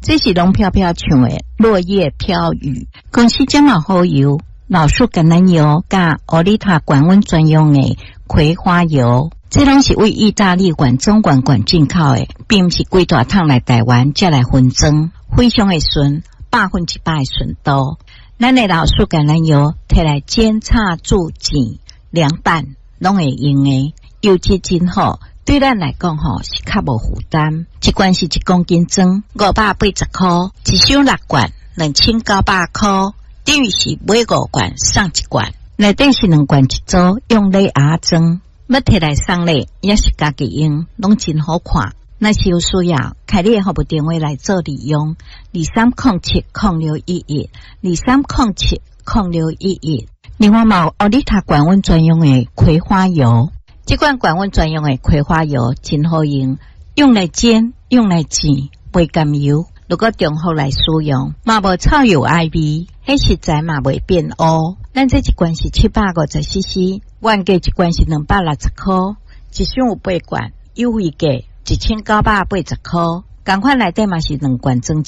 这是龙飘飘唱的落叶飘雨。公司这么好油，老树橄榄油加欧丽塔管温专用的葵花油，这拢是为意大利管中管进口的，并不是规大桶来台湾才来分装，非常的顺，100%的顺度。咱的老树橄榄油摕来煎炒煮煎凉拌，拢会用的，油质真好。对咱来讲是较无负担，一罐是1公斤装580块，一箱6罐2900块，等于是买5罐送1罐，内底是2罐一组，用礼盒装，要摕来送礼也是家己用，拢真好看。若是有需要，开你的服务电话来做利用，23070611 23070611。另外嘛有欧丽塔管温专用的葵花油。这款管温专用的葵花油真好用，用来煎，用来煎，袂甘油。如果中后来使用，嘛无臭油爱味，迄实在嘛袂变乌。咱这一罐是750cc， 原价一罐是260块，一箱有8罐，优惠价1980块。同款内底嘛是2罐装